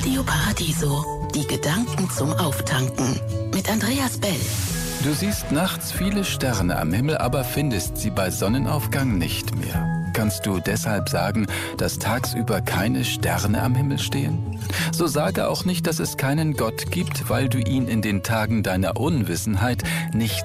Radio Paradiso, die Gedanken zum Auftanken mit Andreas Bell. Du siehst nachts viele Sterne am Himmel, aber findest sie bei Sonnenaufgang nicht mehr. Kannst du deshalb sagen, dass tagsüber keine Sterne am Himmel stehen? So sage auch nicht, dass es keinen Gott gibt, weil du ihn in den Tagen deiner Unwissenheit nicht